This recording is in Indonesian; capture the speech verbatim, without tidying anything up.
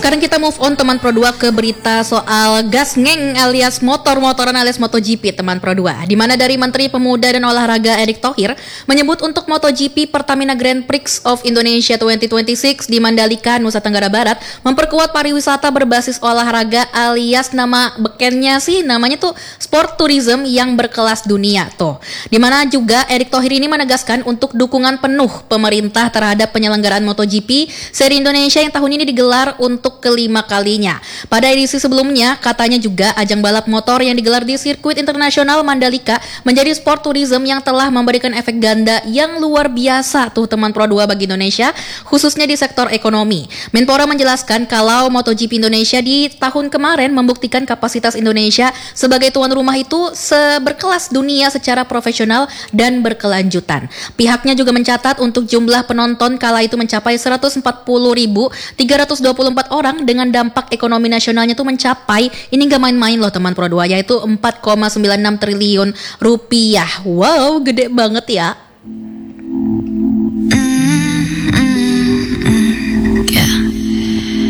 Sekarang kita move on teman Pro dua ke berita soal gas ngeng alias motor-motoran alias MotoGP teman Pro dua. Di mana dari Menteri Pemuda dan Olahraga Erick Thohir menyebut untuk MotoGP Pertamina Grand Prix of Indonesia dua ribu dua puluh enam di Mandalika, Nusa Tenggara Barat memperkuat pariwisata berbasis olahraga alias nama bekennya sih namanya tuh sport tourism yang berkelas dunia tuh. Di mana juga Erick Thohir ini menegaskan untuk dukungan penuh pemerintah terhadap penyelenggaraan MotoGP seri Indonesia yang tahun ini digelar untuk kelima kalinya. Pada edisi sebelumnya, katanya juga ajang balap motor yang digelar di sirkuit internasional Mandalika menjadi sport tourism yang telah memberikan efek ganda yang luar biasa tuh teman Pro dua bagi Indonesia, khususnya di sektor ekonomi. Menpora menjelaskan kalau MotoGP Indonesia di tahun kemarin membuktikan kapasitas Indonesia sebagai tuan rumah itu seberkelas dunia secara profesional dan berkelanjutan. Pihaknya juga mencatat untuk jumlah penonton kala itu mencapai seratus empat puluh ribu tiga ratus dua puluh empat orang dengan dampak ekonomi nasionalnya tuh mencapai, ini gak main-main loh teman Pro dua, yaitu empat koma sembilan enam triliun rupiah. Wow, gede banget ya.